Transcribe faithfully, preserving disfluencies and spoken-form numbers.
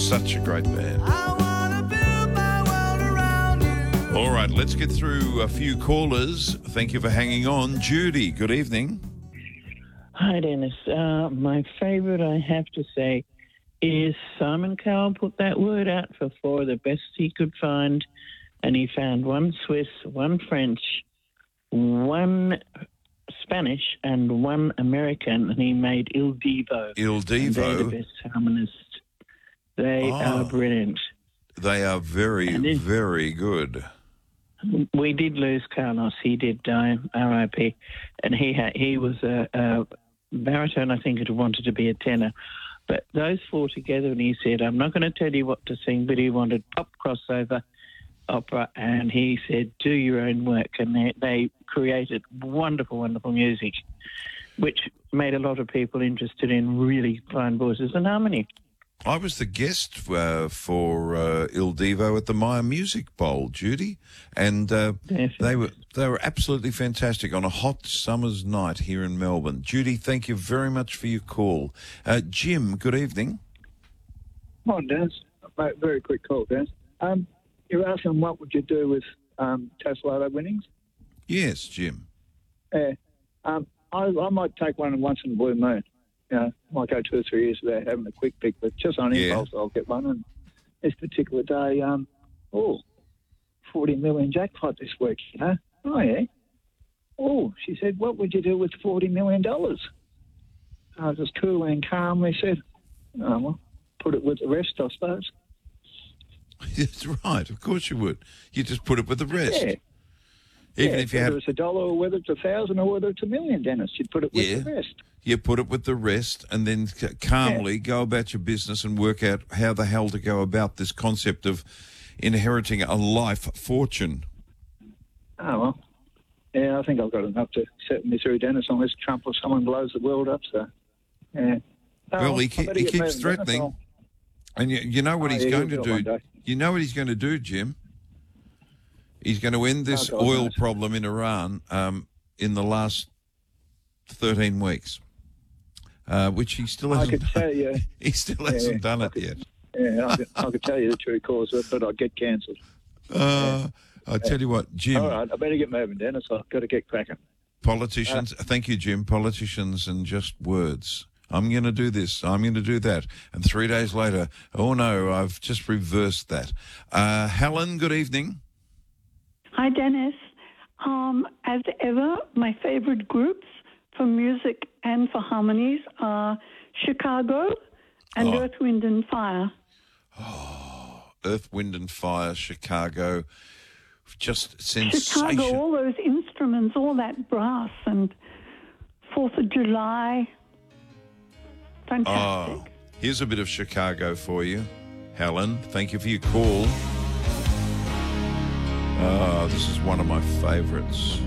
Such a great band. All right, let's get through a few callers. Thank you for hanging on. Judy, good evening. Hi, Dennis. Uh, my favourite, I have to say, is Simon Cowell put that word out for four of the best he could find, and he found one Swiss, one French, one Spanish, and one American, and he made Il Divo. Il Divo. They're the best harmonists. They Oh. are brilliant. They are very, And very good. We did lose Carlos. He did die, R I P, and he had, he was a, a baritone. I think, had wanted to be a tenor. But those four together, and he said, I'm not going to tell you what to sing, but he wanted pop crossover opera, and he said, do your own work. And they, they created wonderful, wonderful music, which made a lot of people interested in really fine voices and harmony. I was the guest uh, for uh, Il Divo at the Maya Music Bowl, Judy, and uh, they were they were absolutely fantastic on a hot summer's night here in Melbourne. Judy, thank you very much for your call. Uh, Jim, good evening. Hi, Dennis. Mate, very quick call, Dennis. Um, you're asking what would you do with um, Tassolato winnings? Yes, Jim. Yeah. Um, I, I might take one once in a blue moon. You know, might go two or three years without having a quick pick, but just on Yeah. impulse, I'll get one. And this particular day, um, oh, forty million jackpot this week, you know? Oh, yeah. Oh, she said, what would you do with forty million dollars? I just coolly and calmly said, oh, well, put it with the rest, I suppose. That's right. Of course you would. You just put it with the rest. Yeah. Even yeah, if you whether have, it's a dollar or whether it's a thousand or whether it's a million, Dennis, you'd put it with Yeah. the rest. you put it with the rest, and then c- calmly go about your business and work out how the hell to go about this concept of inheriting a life fortune. Oh, well. Yeah, I think I've got enough to set me through, Dennis, unless Trump or someone blows the world up, so, yeah. Oh, Well, he, I ke- better he get keeps moving, Dennis. threatening, I'll- and you, you know what Oh, he's yeah, going he'll to do it do. one day. You know what he's going to do, Jim? He's going to end this Oh, God oil knows. problem in Iran um, in the last thirteen weeks, uh, which he still I hasn't. could tell you, he still Yeah, hasn't done I it could- yet. yeah, I could, I could tell you the true cause of it, but I'd get cancelled. Uh, I tell you what, Jim. All right, I better get moving, Dennis. I've got to get cracking. Politicians, thank you, Jim. Politicians and just words. I'm going to do this. I'm going to do that. And three days later, oh no, I've just reversed that. Uh, Helen, good evening. Hi, Dennis. Um, as ever, my favorite groups for music and for harmonies are Chicago and Oh. Earth, Wind and Fire. Earth, Wind and Fire, Chicago. Just sensation. Chicago, all those instruments, all that brass and Fourth of July. Fantastic. Oh, here's a bit of Chicago for you, Helen. Thank you for your call. Oh, this is one of my favourites.